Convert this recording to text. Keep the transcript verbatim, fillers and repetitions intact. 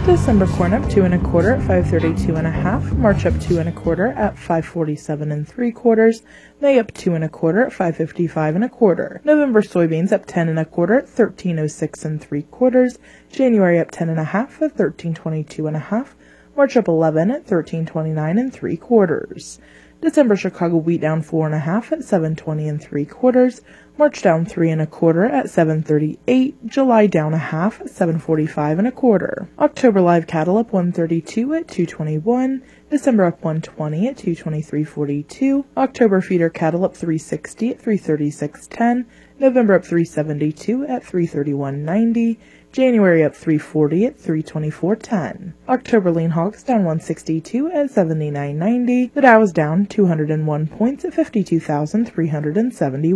December corn up two and a quarter at five thirty-two and a half. March up two and a quarter at five forty-seven and three quarters. May up two and a quarter at five fifty-five and a quarter. November soybeans up ten and a quarter at thirteen oh six and three quarters. January up ten and a half at thirteen twenty-two and a half. March up eleven at thirteen twenty-nine and three quarters. December Chicago wheat down four and a half at seven twenty and three quarters. March down three and a quarter at seven thirty-eight. July down a half at seven forty-five and a quarter. October live cattle up one thirty-two at two twenty-one. December up one twenty at two twenty-three forty-two. October feeder cattle up three sixty at three thirty-six ten. November up three seventy-two at three thirty-one ninety. January up three forty at three twenty-four ten. October lean hogs down one sixty-two at seventy-nine ninety. The Dow is down two hundred one points at fifty-two thousand three hundred seventy.